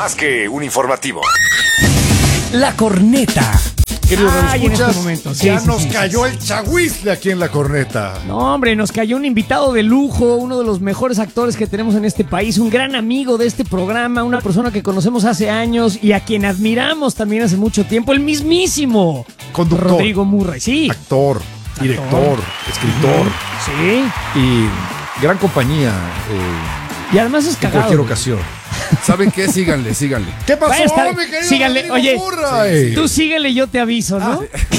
más que un informativo. La Corneta. Queridos en este escuchas, momento. ya nos cayó el chagüisle aquí en La Corneta. No, hombre, nos cayó un invitado de lujo, uno de los mejores actores que tenemos en este país, un gran amigo de este programa, una persona que conocemos hace años y a quien admiramos también hace mucho tiempo, el mismísimo Conductor, Rodrigo Murray. Sí, actor, director, escritor sí. y gran compañía Y además es en cagado. cualquier ocasión. ¿Saben qué? Síganle. ¿Qué pasó, Vaya, está- mi querido síganle, Rodrigo oye, Murray? Tú síguele, yo te aviso, ¿no?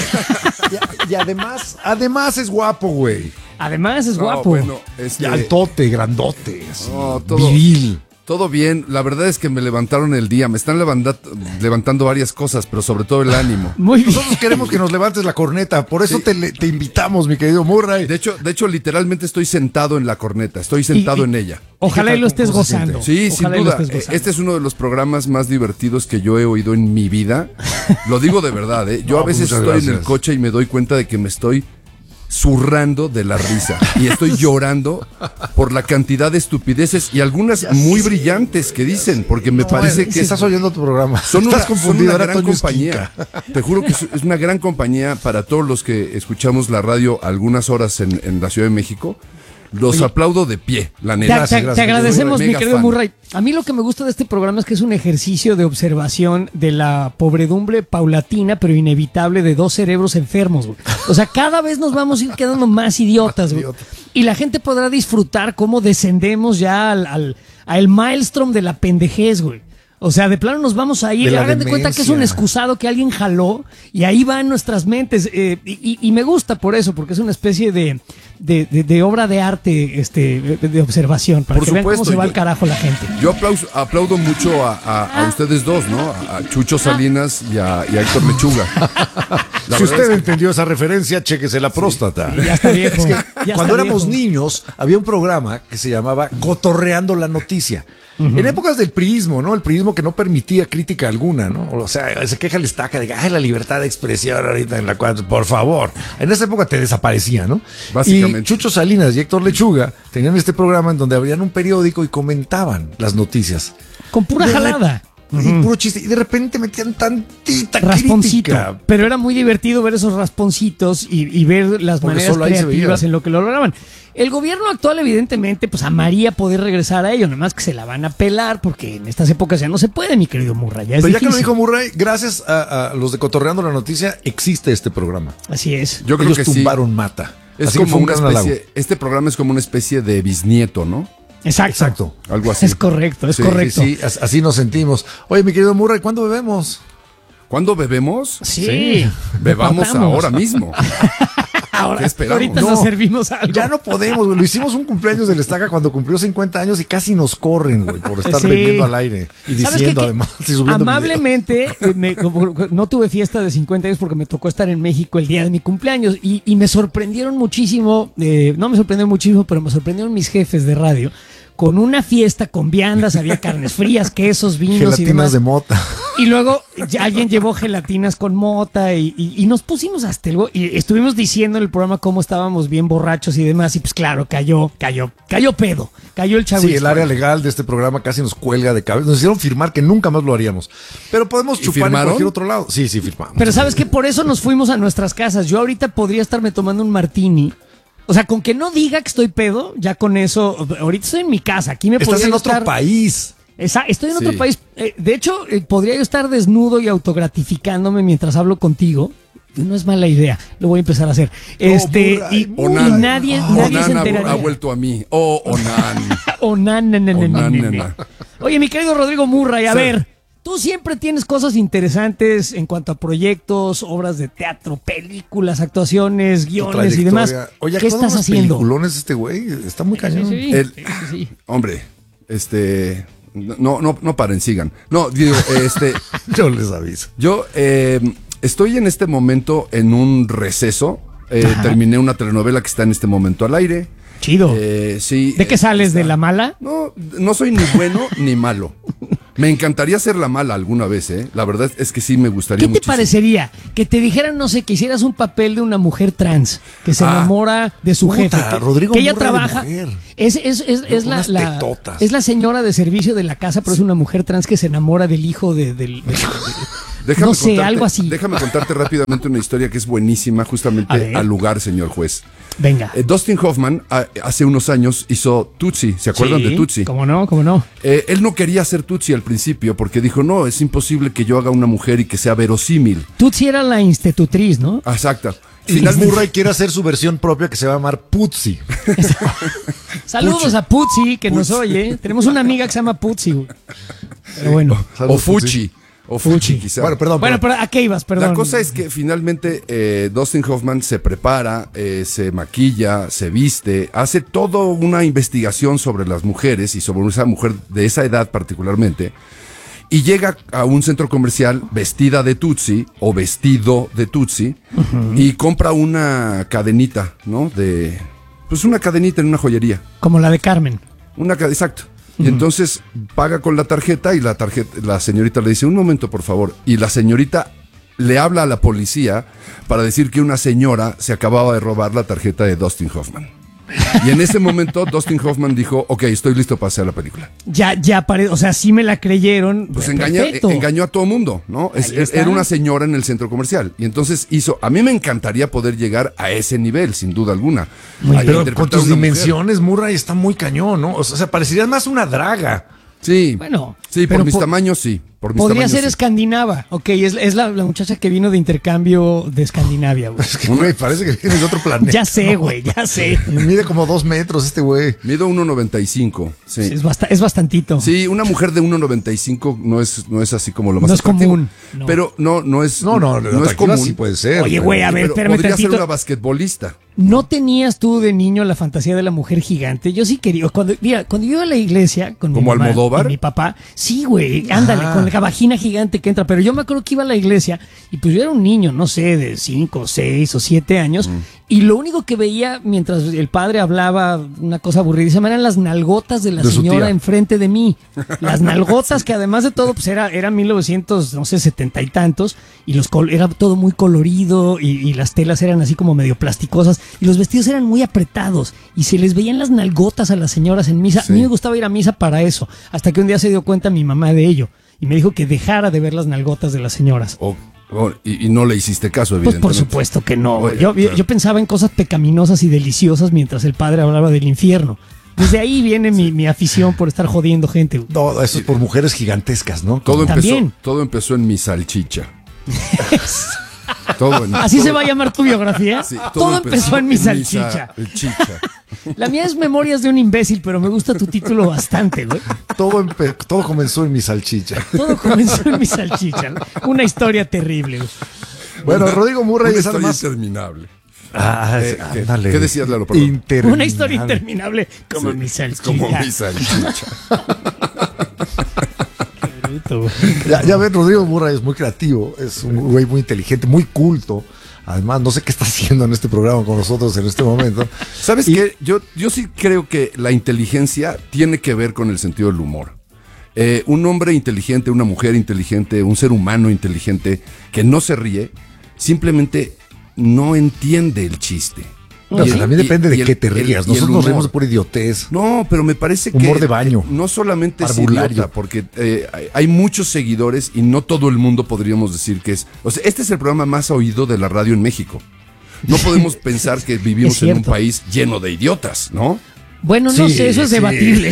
Y además es guapo, güey. Además es No, guapo. bueno, Y altote, grandote, así, No, todo- viril. todo bien. La verdad es que me levantaron el día. Me están levantando varias cosas, pero sobre todo el ánimo. Muy bien. Nosotros queremos que nos levantes la corneta, por eso te invitamos, mi querido Murray. De hecho, literalmente estoy sentado en la corneta. Estoy sentado Y- en ella. Ojalá y lo estés ¿Cómo se gozando. Sí, sin Ojalá y lo duda. estés gozando. Este es uno de los programas más divertidos que yo he oído en mi vida. Lo digo de verdad, ¿eh? Yo No, a veces muchas estoy en el gracias. coche y me doy cuenta de que me estoy zurrando de la risa. Y estoy llorando por la cantidad de estupideces y algunas muy brillantes que dicen, porque me parece que estás oyendo tu programa. son Estás una confundido, era gran Toño compañía. Esquinca. Te juro que es una gran compañía para todos los que escuchamos la radio algunas horas en la Ciudad de México. Los aplaudo de pie, la Te, neta. Gracias, te gracias. agradecemos, mi Mega querido fan. Murray. A mí lo que me gusta de este programa es que es un ejercicio de observación de la pobredumbre paulatina, pero inevitable, de dos cerebros enfermos, güey. O sea, cada vez nos vamos a ir quedando más idiotas, güey. Y la gente podrá disfrutar cómo descendemos ya al maelstrom de la pendejez, güey. O sea, de plano nos vamos a ir. De la Hagan de cuenta que es un demencia. excusado que alguien jaló y ahí va en nuestras mentes. Y me gusta por eso, porque es una especie de obra de arte de observación, para Por que vean cómo supuesto, se va yo- al carajo la gente. Yo aplaudo mucho a ustedes dos, ¿no? A Chucho Salinas y a Héctor Lechuga. La Si verdad usted es que- entendió esa referencia, chéquese la próstata. Ya está viejo. Es que ya cuando está éramos viejo. niños, había un programa que se llamaba Cotorreando la Noticia. En épocas del priismo, ¿no? El priismo que no permitía crítica alguna, ¿no? O sea, se queja el estaca de que, ay, la libertad de expresión ahorita en la cual, por favor. En esa época te desaparecía, ¿no? Básicamente. Y Chucho Salinas y Héctor Lechuga tenían este programa en donde abrían un periódico y comentaban las noticias. Con pura De re- jalada. Y puro chiste. Y de repente metían tantita Rasponcito. crítica. Pero era muy divertido ver esos rasponcitos y ver las Porque maneras solo ahí se creativas veía. en lo que lo lograban. El gobierno actual, evidentemente, pues amaría poder regresar a ello, nada más que se la van a pelar, porque en estas épocas ya no se puede, mi querido Murray. Ya es Pero ya que lo difícil. dijo Murray, gracias a los de Cotorreando la Noticia, existe este programa. Así es. Yo creo Ellos que sí. tumbaron Mata. Es Así que como fue un una gran halago. especie, este programa es como una especie de bisnieto, ¿no? Exacto. Exacto. Algo así. Es correcto, es Sí, correcto. Sí, así nos sentimos. Oye, mi querido Murray, ¿cuándo bebemos? ¿Cuándo bebemos? Sí. Bebamos Repartamos. ahora mismo. Ahora, ¿Qué esperamos? ahorita No, nos servimos algo. Ya no podemos, güey. Lo hicimos un cumpleaños del Estaca cuando cumplió 50 años y casi nos corren, güey, por estar Sí. bebiendo al aire y ¿Sabes diciendo qué? además. y subiendo Amablemente, no tuve fiesta de 50 años porque me tocó estar en México el día de mi cumpleaños y me sorprendieron muchísimo, no me sorprendieron muchísimo, pero me sorprendieron mis jefes de radio con una fiesta con viandas, había carnes frías, quesos, vinos gelatinas y demás. de mota. Y luego ya alguien llevó gelatinas con mota y nos pusimos hasta el y estuvimos diciendo en el programa cómo estábamos bien borrachos y demás. Y pues claro, cayó pedo, cayó el chagüisle. Sí, el área legal de este programa casi nos cuelga de cabeza. Nos hicieron firmar que nunca más lo haríamos. Pero podemos ¿Y chupar en firmaron? cualquier otro lado. Sí, firmamos. Pero sabes que por eso nos fuimos a nuestras casas. Yo ahorita podría estarme tomando un martini. O sea, con que no diga que estoy pedo, ya con eso. Ahorita estoy en mi casa. Aquí me Estás podría en yo otro estar- país. Estoy en otro Sí. país. De hecho, podría yo estar desnudo y autogratificándome mientras hablo contigo. No es mala idea. Lo voy a empezar a hacer. Murray, Y Onan. nadie se Onan ha enteraría. vuelto a mí. Oh, Onan. Onan. Oye, mi querido Rodrigo Murray, a Sí. ver, tú siempre tienes cosas interesantes en cuanto a proyectos, obras de teatro, películas, actuaciones, guiones y demás. Oye, ¿Qué estás haciendo? Peliculones este güey. Está muy cañón. Sí, El- sí. Hombre, no paren, sigan. No, digo, Yo les aviso. yo estoy en este momento en un receso. Terminé una telenovela que está en este momento al aire. Chido. Sí. ¿De qué sales? ¿De la mala? No soy ni bueno ni malo. Me encantaría ser la mala alguna vez, ¿eh? La verdad es que sí me gustaría ¿Qué te muchísimo. parecería? Que te dijeran, no sé, que hicieras un papel de una mujer trans que se enamora de su puta, jefe. Rodrigo que ella Murray de trabaja. mujer. Es Unas la tetotas. es la señora de servicio de la casa, pero es una mujer trans que se enamora del hijo no sé, algo así. Déjame contarte rápidamente una historia que es buenísima, A justamente ver. al lugar, señor juez. Venga. Dustin Hoffman hace unos años hizo Tootsie, ¿se acuerdan de Tootsie? ¿Cómo no? ¿Cómo no? Él no quería hacer Tootsie al principio porque dijo, no, es imposible que yo haga una mujer y que sea verosímil. Tutsi era la institutriz, ¿no? Exacto. Y Murray quiere hacer su versión propia que se va a llamar Putzi. Saludos a Putsi, que nos oye. Tenemos una amiga que se llama Putsi, güey. Pero bueno. O Fuchi. O Fuchi, quizá. Bueno, perdón. Bueno, pero ¿a qué ibas? Perdón. La cosa es que finalmente Dustin Hoffman se prepara, se maquilla, se viste, hace toda una investigación sobre las mujeres y sobre esa mujer de esa edad particularmente, y llega a un centro comercial vestida de Tootsie o vestido de Tootsie y compra una cadenita, ¿no? Pues una cadenita en una joyería. Como la de Carmen. Exacto. Y entonces paga con la tarjeta y la señorita le dice, un momento por favor. Y la señorita le habla a la policía para decir que una señora se acababa de robar la tarjeta de Dustin Hoffman. Y en ese momento Dustin Hoffman dijo, ok, estoy listo para hacer la película. O sea, sí me la creyeron. Pues Perfecto. engañó a todo mundo, ¿no? Ahí está. Era una señora en el centro comercial. Y entonces a mí me encantaría poder llegar a ese nivel, sin duda alguna. Muy A bien. Pero interpretar con tus a una mujer. dimensiones, Murray está muy cañón, ¿no? O sea, parecería más una draga. Sí, Bueno, sí, pero por mis tamaños sí. Por mis Podría tamaños, ser sí. escandinava. Ok, es la muchacha que vino de intercambio de Escandinavia, güey. Es que, güey, parece que viene de otro planeta. Ya sé, güey, ya sé. Y mide como 2 metros este güey. Mido 1.95. Sí. Es bastantito. Sí, una mujer de 1.95 no es así como lo más No es atractivo. común, no. Pero no es No, es común. sí puede ser. Oye, güey, a ver, Pero espérame podría ser tantito. una basquetbolista. ¿No tenías tú de niño la fantasía de la mujer gigante? Yo sí quería. Cuando yo iba a la iglesia con mi ¿Como mamá Almodóvar? y mi papá, sí, güey, ándale, con la vagina gigante que entra. Pero yo me acuerdo que iba a la iglesia y pues yo era un niño, no sé, de 5, 6 o 7 años. Y lo único que veía mientras el padre hablaba una cosa aburridísima eran las nalgotas de la De su señora tía. enfrente de mí. Las nalgotas que además de todo pues era 1970 y tantos y era todo muy colorido y las telas eran así como medio plasticosas y los vestidos eran muy apretados y se les veían las nalgotas a las señoras en misa. Sí. A mí me gustaba ir a misa para eso, hasta que un día se dio cuenta mi mamá de ello y me dijo que dejara de ver las nalgotas de las señoras. Y no le hiciste caso, Pues evidentemente. por supuesto que no. Oye, Yo claro. pensaba en cosas pecaminosas y deliciosas mientras el padre hablaba del infierno. Desde ahí viene mi afición por estar jodiendo gente. No, eso es por mujeres gigantescas, ¿no? También. Todo empezó en mi salchicha. ¿Así se va a llamar tu biografía? Sí, todo empezó en mi salchicha. salchicha. La mía es Memorias de un imbécil, pero me gusta tu título bastante, güey. Todo comenzó en mi salchicha. Todo comenzó en mi salchicha. ¿No? Una historia terrible, güey. Bueno, Rodrigo Murray Una es historia además... interminable. Ándale. ¿Qué decías, Lalo? Perdón. Interminable. Una historia interminable como mi salchicha. Como mi salchicha. Ya ven, Rodrigo Murray es muy creativo, es un güey muy inteligente, muy culto. Además, no sé qué está haciendo en este programa con nosotros en este momento. ¿Sabes qué? Yo sí creo que la inteligencia tiene que ver con el sentido del humor. Un hombre inteligente, una mujer inteligente, un ser humano inteligente que no se ríe, simplemente no entiende el chiste. No, Y el- también depende de y el- qué te el- rías. y el Nosotros nos humor. reímos por idiotez. No, pero me parece que Humor de baño. no solamente es Parvulario. idiota, porque hay muchos seguidores y no todo el mundo podríamos decir que es. O sea, este es el programa más oído de la radio en México. No podemos pensar que vivimos Es en un cierto. país lleno de idiotas, ¿no? Bueno, no Sí, sé, eso es sí. debatible.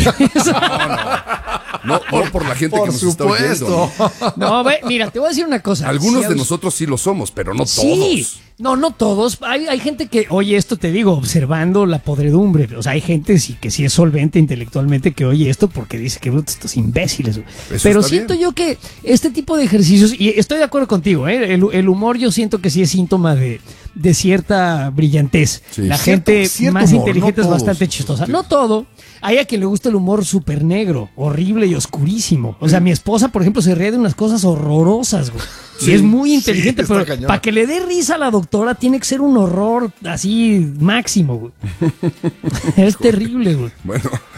No por la gente Por que nos está oyendo. supuesto. No, mira, te voy a decir una cosa. Algunos Si de a- nosotros sí lo somos, pero no Sí, todos. no todos. Hay gente que, oye, esto te digo, observando la podredumbre. O sea, hay gente que sí es solvente intelectualmente que oye esto porque dice que brutos estos imbéciles. Güey. Eso Pero está siento bien. yo que este tipo de ejercicios, y estoy de acuerdo contigo, el humor yo siento que sí es síntoma de cierta brillantez. Sí. La Cierto- gente cierto más humor, inteligente no es bastante todos. chistosa. No todo. Hay a quien le gusta el humor súper negro, horrible y oscurísimo. O sea, mi esposa, por ejemplo, se ríe de unas cosas horrorosas, güey. Sí, y es muy inteligente, está pero cañón. para que le dé risa a la doctora tiene que ser un horror así máximo, güey. Es terrible, güey. Bueno,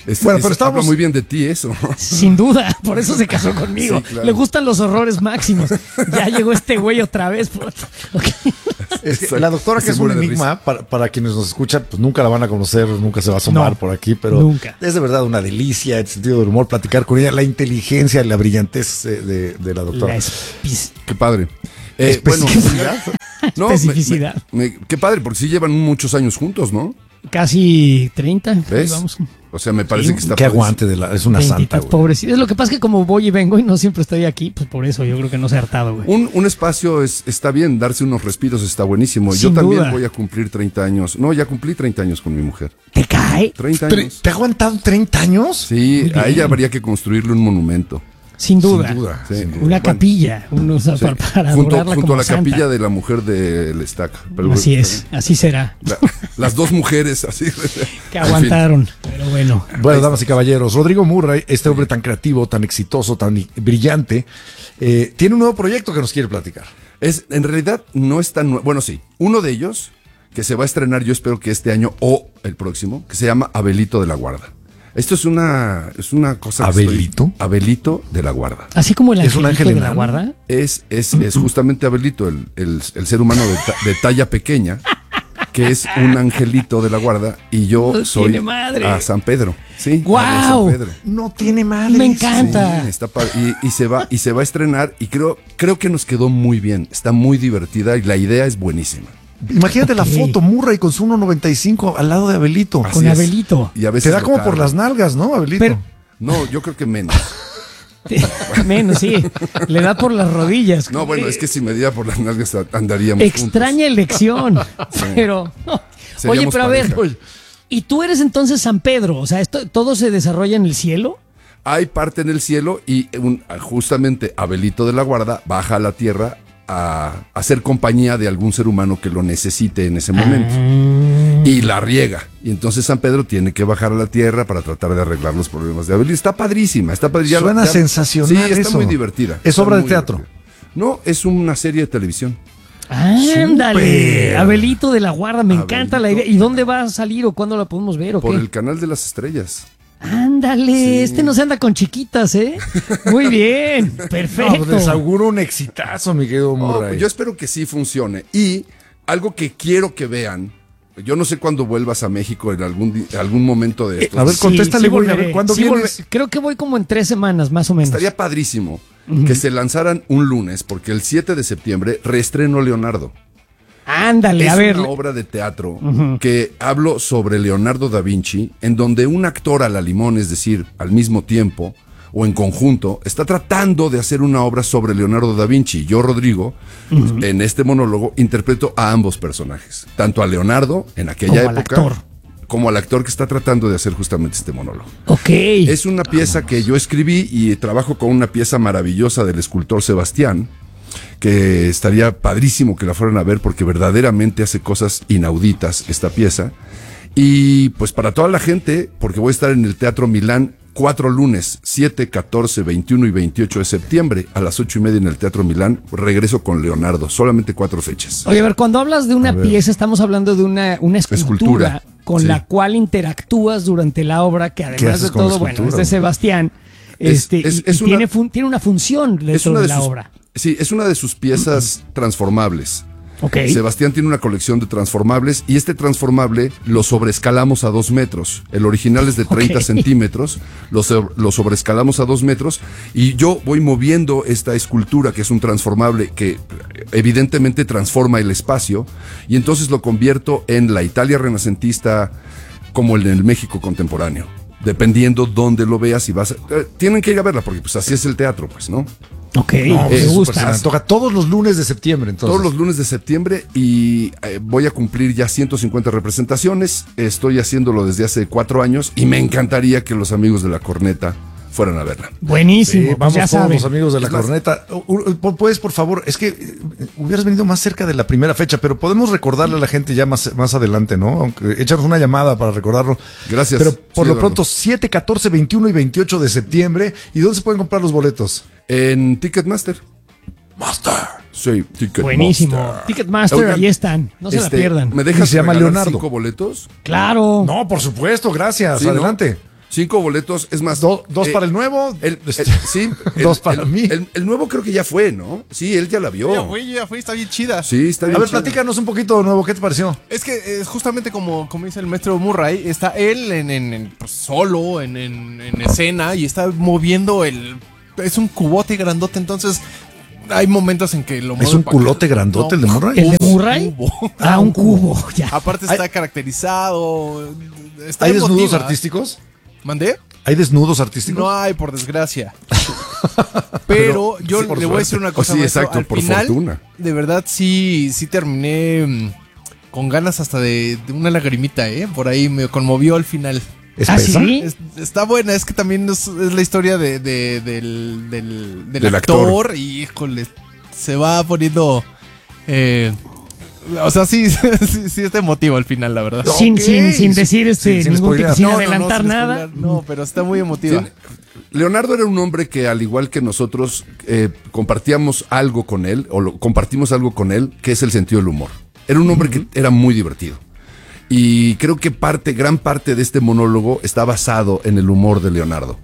Bueno, pero estábamos... Habla muy bien de ti eso. Sin duda, por eso se casó conmigo. Sí, claro. Le gustan los horrores máximos. Ya llegó este güey otra vez. Okay. Es que la doctora, que es un enigma, para quienes nos escuchan, pues nunca la van a conocer, nunca se va a asomar por aquí, pero nunca. Es de verdad una delicia, el sentido del humor, platicar con ella, la inteligencia, la brillantez de la doctora. Qué padre. ¿Especificidad? No, especificidad. Qué padre, porque sí llevan muchos años juntos, ¿no? Casi 30. ¿Ves? Vamos. O sea, me parece que está... Qué aguante, es una santa, güey. Pobrecita. Es lo que pasa, que como voy y vengo y no siempre estoy aquí, pues por eso yo creo que no se ha hartado, güey. Un espacio está bien, darse unos respiros está buenísimo. Sin Yo también duda. voy a cumplir 30 años. No, ya cumplí 30 años con mi mujer. ¿Te cae? 30 años. ¿Te ha aguantado 30 años? Sí, a ella habría que construirle un monumento. Sin duda. Sin duda, Sí. sin duda. Una capilla. Para junto adorarla a como la santa. capilla de la mujer del Estaca. Pero Así es, así será. Las dos mujeres, así. Que En fin. aguantaron, pero bueno. Bueno, damas y caballeros, Rodrigo Murray, este hombre tan creativo, tan exitoso, tan brillante, tiene un nuevo proyecto que nos quiere platicar. En realidad no es tan... Bueno, sí. Uno de ellos, que se va a estrenar, yo espero que este año o el próximo, que se llama Abelito de la Guarda. Esto es una cosa... ¿Abelito? Abelito de la Guarda. Así como el ¿Es un angelito ángel de la enano? guarda. Es justamente Abelito, el ser humano de talla pequeña, que es un angelito de la guarda, y yo No soy tiene madre. a San Pedro. Sí, ¡Guau! a San Pedro. No tiene madre. Me encanta. Sí, está padre. Y se va a estrenar, y creo que nos quedó muy bien. Está muy divertida y la idea es buenísima. Imagínate la Ok. foto, Murray con su 1.95 al lado de Abelito. Así Con es. Abelito. Y a veces Te da lo como por carga. las nalgas, ¿no, Abelito? Pero- No, yo creo que menos. Menos, sí. Le da por las rodillas. No, bueno, es que si me diera por las nalgas andaríamos Extraña elección. Pero. no. Oye, Seríamos pero a ver. pareja. ¿Y tú eres entonces San Pedro? O sea, ¿todo se desarrolla en el cielo? Hay parte en el cielo y justamente Abelito de la Guarda baja a la tierra a hacer compañía de algún ser humano que lo necesite en ese momento. Y la riega. Y entonces San Pedro tiene que bajar a la tierra para tratar de arreglar los problemas de Abelito. Está padrísima, está padrísima. Suena sensacional. Sí, está eso. muy divertida. ¿Es Está obra de muy teatro? divertida. No, es una serie de televisión. Ándale. Súper. Abelito de la Guarda, me encanta la idea. Abelito. ¿Y dónde va a salir o cuándo la podemos ver o Por qué? el canal de las estrellas. Ándale, Sí. no se anda con chiquitas, ¿eh? Muy bien, No, perfecto. pues les auguro un exitazo, mi querido Oh, Murray. yo espero que sí funcione. Y algo que quiero que vean, yo no sé cuándo vuelvas a México en algún momento de esto. a ver, contéstale, güey, a ver, volveré. ¿cuándo Sí, vienes? creo que voy como en 3 semanas, más o menos. Estaría padrísimo que se lanzaran un lunes, porque el 7 de septiembre reestreno Leonardo. Ándale, Es a ver. una obra de teatro que hablo sobre Leonardo da Vinci, en donde un actor a la limón, es decir, al mismo tiempo o en conjunto, está tratando de hacer una obra sobre Leonardo da Vinci. Yo, Rodrigo, en este monólogo, interpreto a ambos personajes, tanto a Leonardo en aquella Como al época, actor. como al actor que está tratando de hacer justamente este monólogo. Ok. Es una pieza que yo escribí y trabajo con una pieza maravillosa del escultor Sebastián, que estaría padrísimo que la fueran a ver porque verdaderamente hace cosas inauditas esta pieza. Y pues para toda la gente, porque voy a estar en el Teatro Milán 4 lunes, 7, 14, 21 y 28 de septiembre a las 8:30 en el Teatro Milán, regreso con Leonardo, solamente 4 fechas. Oye, a ver, cuando hablas de una pieza, estamos hablando de una escultura Escultura, con sí. la cual interactúas durante la obra, que ¿Qué además haces de con la todo, bueno, escultura, es de güey? Sebastián. Es Y una- tiene una función dentro de la obra. Sí, es una de sus piezas transformables. Ok. Sebastián tiene una colección de transformables y este transformable lo sobreescalamos a 2 metros. El original es de 30 Ok. centímetros, lo sobreescalamos a 2 metros y yo voy moviendo esta escultura que es un transformable que evidentemente transforma el espacio y entonces lo convierto en la Italia renacentista como en el México contemporáneo. Dependiendo dónde lo veas y vas tienen que ir a verla porque pues así es el teatro, pues, ¿no? Ok, No, me súper, se gusta. me antoja todos los lunes de septiembre, entonces. Todos los lunes de septiembre y voy a cumplir ya 150 representaciones. Estoy haciéndolo desde hace 4 años y me encantaría que los amigos de La Corneta fueran a verla. Buenísimo, Sí, pues vamos ya todos saben. los amigos de La Es más- Corneta. Puedes, por favor, es que hubieras venido más cerca de la primera fecha, pero podemos recordarle a la gente ya más adelante, ¿no? Aunque échanos una llamada para recordarlo. Gracias. Pero por Sí, lo Eduardo. pronto, 7, 14, 21 y 28 de septiembre. ¿Y dónde se pueden comprar los boletos? En Ticketmaster. Master. Sí, Ticketmaster. Buenísimo. Ticketmaster, Oigan, ahí están. No se la pierdan. ¿Me dejas Y se llama regalar Leonardo. 5 boletos? Claro. No, por supuesto, gracias. Sí, ¿no? Adelante. 5 boletos, es más. Dos para el nuevo. Sí, dos para mí. El nuevo creo que ya fue, ¿no? Sí, él ya la vio. Ya fui, está bien chida. Sí, está bien. A ver, platícanos un poquito de nuevo, ¿qué te pareció? Es que justamente como dice el maestro Murray, está él pues, solo en escena y está moviendo es un cubote grandote, entonces hay momentos en que lo mueve. ¿Es un culote grandote el de Murray? ¿El de Murray? Un cubo, ya. Aparte está caracterizado. Está ¿Hay desnudos emotiva. artísticos? ¿Mandé? ¿Hay desnudos artísticos? No hay, por desgracia. Pero yo sí, por le voy a decir una cosa, sí, maestro. exacto, Al por final, fortuna. de verdad, sí terminé con ganas hasta de una lagrimita, ¿eh? Por ahí me conmovió al final. ¿Es ¿Ah, pesa? sí? Está buena, es que también es la historia del actor y, híjole, se va poniendo... o sea, sí está emotivo al final, la verdad. Sin decir sin sin spoilear. adelantar sin nada. spoiler, no, pero está muy emotiva. Sí, Leonardo era un hombre que, al igual que nosotros, compartíamos algo con él, compartimos algo con él, que es el sentido del humor. Era un hombre que era muy divertido. Y creo que gran parte de este monólogo está basado en el humor de Leonardo.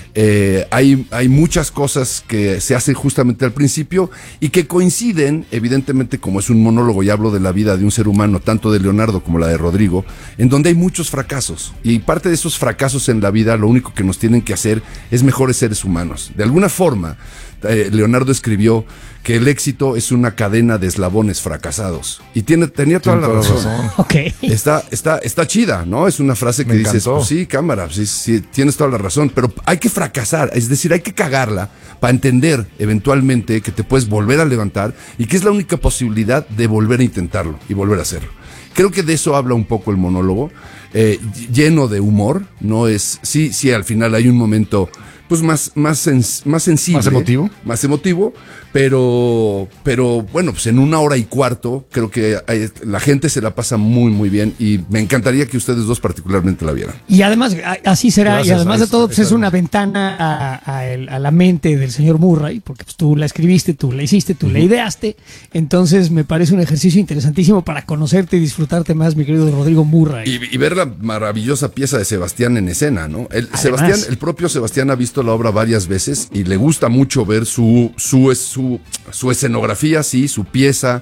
Hay muchas cosas que se hacen justamente al principio y que coinciden, evidentemente, como es un monólogo y hablo de la vida de un ser humano, tanto de Leonardo como la de Rodrigo, en donde hay muchos fracasos. Y parte de esos fracasos en la vida, lo único que nos tienen que hacer es mejores seres humanos. De alguna forma, Leonardo escribió que el éxito es una cadena de eslabones fracasados. Y tenía toda la razón. Ok. Está chida, ¿no? Es una frase que Me dices, encantó. pues sí, cámara, sí, tienes toda la razón, pero hay que fracasar, es decir, hay que cagarla para entender eventualmente que te puedes volver a levantar y que es la única posibilidad de volver a intentarlo y volver a hacerlo. Creo que de eso habla un poco el monólogo, lleno de humor, no es, sí, al final hay un momento pues más sensible. Más emotivo, pero bueno, pues en 1 hora y cuarto creo que la gente se la pasa muy, muy bien y me encantaría que ustedes dos particularmente la vieran. Y además, así será, Gracias, y además de todo, pues ahí es está. una ventana a la mente del señor Murray, porque pues, tú la escribiste, tú la hiciste, tú la ideaste, entonces me parece un ejercicio interesantísimo para conocerte y disfrutarte más, mi querido Rodrigo Murray. Y ver la maravillosa pieza de Sebastián en escena, ¿no? Además. El propio Sebastián ha visto la obra varias veces y le gusta mucho ver su escenografía, sí, su pieza,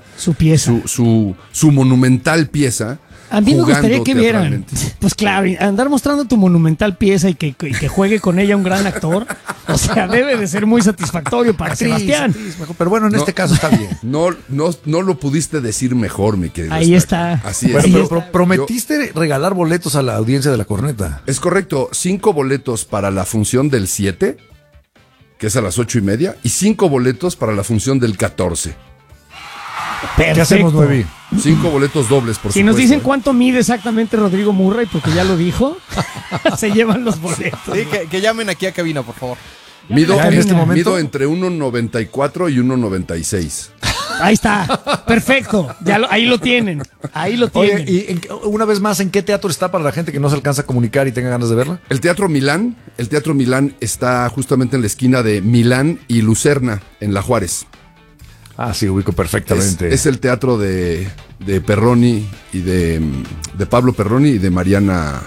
su monumental pieza. A mí me gustaría jugando que vieran, teatralmente. pues claro, andar mostrando tu monumental pieza y que juegue con ella un gran actor, o sea, debe de ser muy satisfactorio para Sebastián. Actriz, mejor, pero bueno, en este caso está bien. No lo pudiste decir mejor, mi querido. Ahí Staca. está. Así Bueno, es. pero prometiste regalar boletos a la audiencia de La Corneta. Es correcto, 5 boletos para la función del 7, que es a las 8:30, y 5 boletos para la función del 14. Perfecto. ¿Qué hacemos, Nuevi? 5 boletos dobles, por Si supuesto. nos dicen cuánto mide exactamente Rodrigo Murray, porque ya lo dijo, se llevan los boletos. Sí, que llamen aquí a cabina, por favor. Mido, Ya en este momento. mido entre 1.94 y 1.96. Ahí está, perfecto, ahí lo tienen, ahí lo tienen. Oye, y una vez más, ¿en qué teatro está para la gente que no se alcanza a comunicar y tenga ganas de verla? El Teatro Milán está justamente en la esquina de Milán y Lucerna, en La Juárez. Ah, sí, ubico perfectamente. Es el teatro de Perroni y de Pablo Perroni y de Mariana.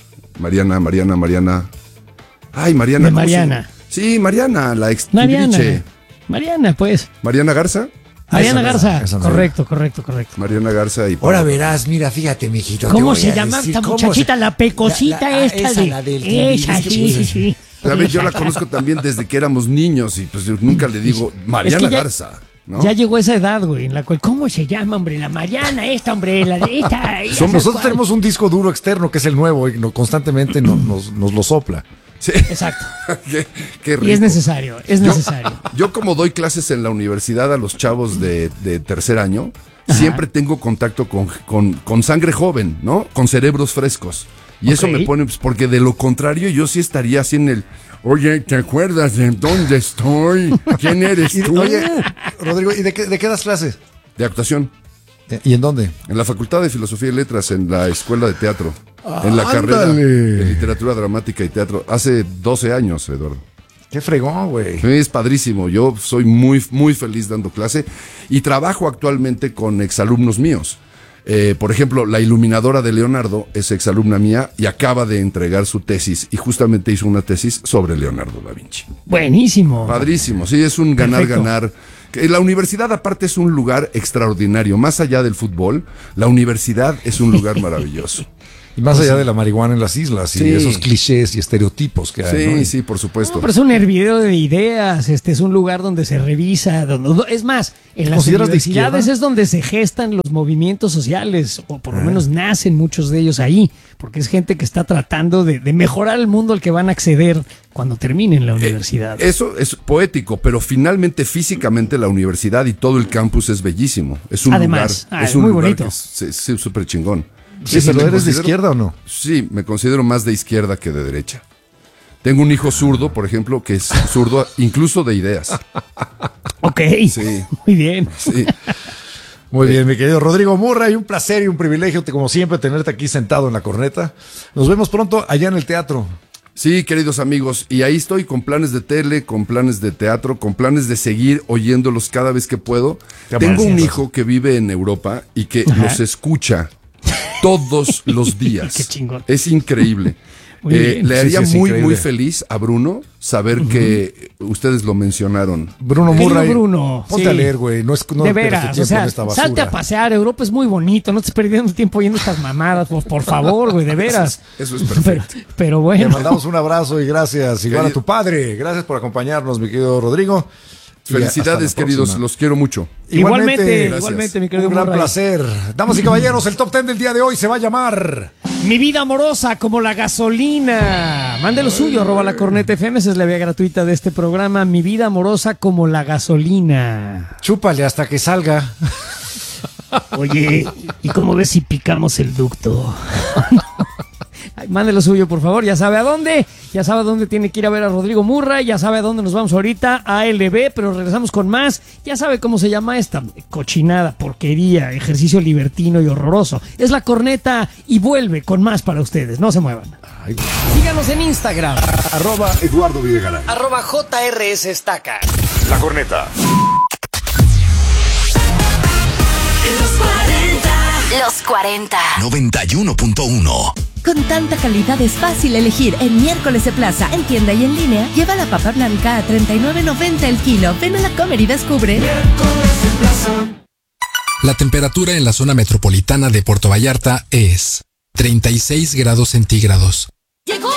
Ay, Mariana. De ¿cómo se llama? Mariana. Sí, Mariana, la ex Mariana, Tibriche. Mariana, pues. Mariana Garza. Mariana Esa Garza, esa no. correcto. Mariana Garza y Ahora verás, mira, fíjate, mijito. te ¿Cómo voy se a llama decir esta cómo muchachita? se- La pecosita esta esa, de... la del Esa, timbiriche. sí. A ver, yo la conozco también desde que éramos niños y pues yo nunca le digo Mariana ya- Garza, ¿no? Ya llegó esa edad, güey, en la cual, ¿cómo se llama, hombre? La Mariana, esta, hombre, la de esta. Nosotros tenemos un disco duro externo que es el nuevo y constantemente nos lo sopla. Sí. Exacto. Qué rico. Y es necesario. Yo como doy clases en la universidad a los chavos de tercer año, siempre tengo contacto con sangre joven, ¿no? Con cerebros frescos. Y eso Ok. me pone, pues, porque de lo contrario yo sí estaría así en el, oye, ¿te acuerdas de dónde estoy? ¿Quién eres tú? Oye, Rodrigo, ¿y de qué das clases? De actuación. ¿Y en dónde? En la Facultad de Filosofía y Letras, en la Escuela de Teatro. En la carrera ¡Ándale! de Literatura Dramática y Teatro. Hace 12 años, Eduardo. Qué fregón, güey. Es padrísimo. Yo soy muy, muy feliz dando clase y trabajo actualmente con exalumnos míos. Por ejemplo, la iluminadora de Leonardo es exalumna mía y acaba de entregar su tesis y justamente hizo una tesis sobre Leonardo da Vinci. Buenísimo. Padrísimo, sí, es un ganar-ganar. La universidad aparte es un lugar extraordinario, más allá del fútbol, la universidad es un lugar maravilloso. Y más allá de la marihuana en las islas y Sí. esos clichés y estereotipos que hay. Sí, ¿no? sí, por supuesto. No, pero es un hervidero de ideas, es un lugar donde se revisa, es más, en las consideras de universidades izquierda? es donde se gestan los movimientos sociales, o por lo menos nacen muchos de ellos ahí, porque es gente que está tratando de mejorar el mundo al que van a acceder cuando terminen la universidad. Eso es poético, pero finalmente físicamente la universidad y todo el campus es bellísimo. Es un Además, lugar, es muy lugar bonito. que es súper chingón. Sí, pero me ¿eres de considero- izquierda o no? Sí, me considero más de izquierda que de derecha. Tengo un hijo zurdo, por ejemplo, que es zurdo incluso de ideas. Ok, Sí. muy bien. Sí. Muy bien, mi querido Rodrigo Murray, un placer y un privilegio, como siempre, tenerte aquí sentado en la corneta. Nos vemos pronto allá en el teatro. Sí, queridos amigos, y ahí estoy con planes de tele, con planes de teatro, con planes de seguir oyéndolos cada vez que puedo. Qué Tengo un gracias. hijo que vive en Europa y que Ajá. los escucha todos los días. Qué chingón. Es increíble. Muy bien. Le Sí, haría sí, es muy, increíble. muy feliz a Bruno saber que ustedes lo mencionaron. Bruno Querido Murray, Bruno, ponte sí. a leer, güey. No de pierdas tu veras, tiempo o sea, en esta basura. salte a pasear, Europa es muy bonito, no estés perdiendo tiempo oyendo estas mamadas, por favor, güey, de veras. Eso es perfecto. Pero Te bueno. mandamos un abrazo y gracias. Igual a Querido- tu padre. Gracias por acompañarnos, mi querido Rodrigo. Y hasta Felicidades, la queridos, próxima. los quiero mucho. Igualmente, Gracias. igualmente, mi querido Un gran Murray. placer. Damas y caballeros, el top 10 del día de hoy se va a llamar... Mi vida amorosa como la gasolina. Mande lo suyo, @la corneta FM, esa es la vía gratuita de este programa. Mi vida amorosa como la gasolina. Chúpale hasta que salga. Oye, ¿y cómo ves si picamos el ducto? Ay, mande lo suyo, por favor. Ya sabe a dónde. Ya sabe a dónde tiene que ir a ver a Rodrigo Murray. Ya sabe a dónde nos vamos ahorita. A LB, pero regresamos con más. Ya sabe cómo se llama esta cochinada, porquería, ejercicio libertino y horroroso. Es la corneta y vuelve con más para ustedes. No se muevan. Síganos en Instagram. @Eduardo Videgaray. @JRS Estaca. La corneta. Los 40. 91.1. Con tanta calidad es fácil elegir. En Miércoles de Plaza, en tienda y en línea, lleva la papa blanca a $39.90 el kilo. Ven a la Comer y descubre. La temperatura en la zona metropolitana de Puerto Vallarta es 36 grados centígrados. Llegó